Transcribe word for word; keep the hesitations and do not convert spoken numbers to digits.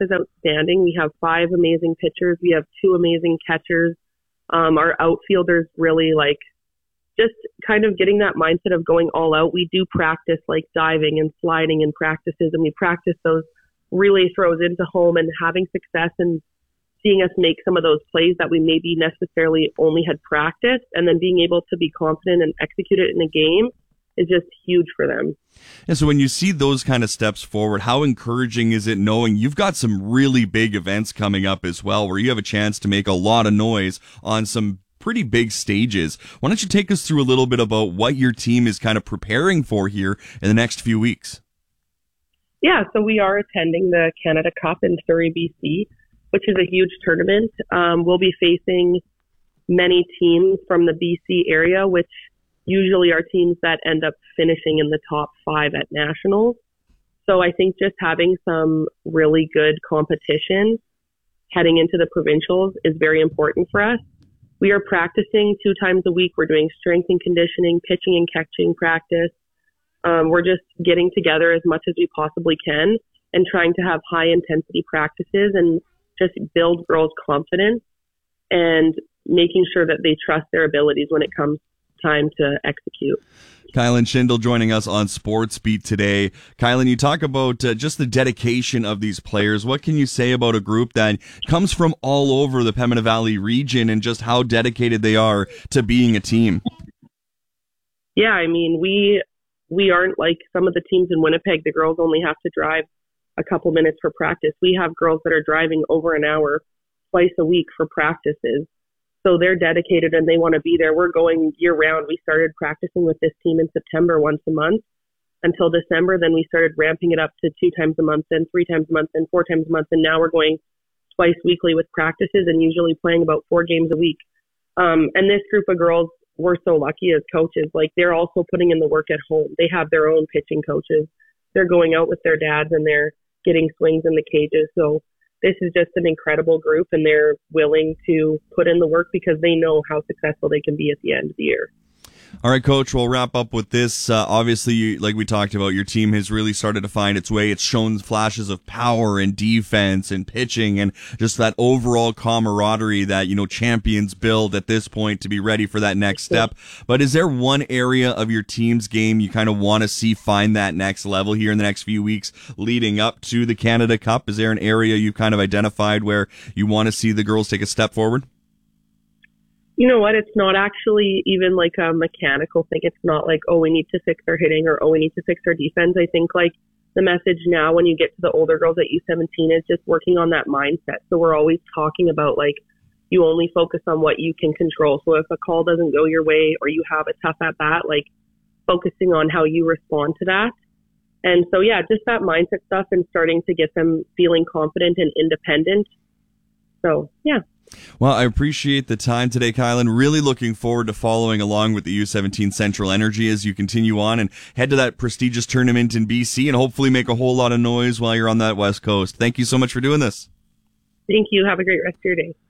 is outstanding. We have five amazing pitchers. We have two amazing catchers. Um, our outfielders really like just kind of getting that mindset of going all out. We do practice like diving and sliding in practices, and we practice those relay throws into home and having success and seeing us make some of those plays that we maybe necessarily only had practiced, and then being able to be confident and execute it in a game is just huge for them. And so when you see those kind of steps forward, how encouraging is it knowing you've got some really big events coming up as well, where you have a chance to make a lot of noise on some pretty big stages? Why don't you take us through a little bit about what your team is kind of preparing for here in the next few weeks? Yeah, so we are attending the Canada Cup in Surrey, B C, which is a huge tournament. Um, we'll be facing many teams from the B C area, which usually are teams that end up finishing in the top five at nationals. So I think just having some really good competition heading into the provincials is very important for us. We are practicing two times a week. We're doing strength and conditioning, pitching and catching practice. Um, we're just getting together as much as we possibly can and trying to have high intensity practices and just build girls' confidence and making sure that they trust their abilities when it comes time to execute. Kylan Schindel joining us on Sports Beat today. Kylan, you talk about uh, just the dedication of these players. What can you say about a group that comes from all over the Pembina Valley region and just how dedicated they are to being a team? Yeah, I mean, we we aren't like some of the teams in Winnipeg. The girls only have to drive a couple minutes for practice. We have girls that are driving over an hour twice a week for practices. So they're dedicated and they want to be there. We're going year round. We started practicing with this team in September once a month until December. Then we started ramping it up to two times a month, then three times a month, then four times a month. And now we're going twice weekly with practices and usually playing about four games a week. Um, and this group of girls, we're so lucky as coaches. Like, they're also putting in the work at home. They have their own pitching coaches. They're going out with their dads and they're getting swings in the cages. So this is just an incredible group, and they're willing to put in the work because they know how successful they can be at the end of the year. All right, Coach, we'll wrap up with this. Uh, obviously, like we talked about, your team has really started to find its way. It's shown flashes of power and defense and pitching and just that overall camaraderie that, you know, champions build at this point to be ready for that next step. But is there one area of your team's game you kind of want to see find that next level here in the next few weeks leading up to the Canada Cup? Is there an area you've kind of identified where you want to see the girls take a step forward? You know what? It's not actually even like a mechanical thing. It's not like, oh, we need to fix our hitting or, oh, we need to fix our defense. I think like the message now when you get to the older girls at U seventeen is just working on that mindset. So we're always talking about like, you only focus on what you can control. So if a call doesn't go your way or you have a tough at bat, like focusing on how you respond to that. And so, yeah, just that mindset stuff and starting to get them feeling confident and independent. So, yeah. Well, I appreciate the time today, Kylan. Really looking forward to following along with the U seventeen Central Energy as you continue on and head to that prestigious tournament in B C and hopefully make a whole lot of noise while you're on that West Coast. Thank you so much for doing this. Thank you. Have a great rest of your day.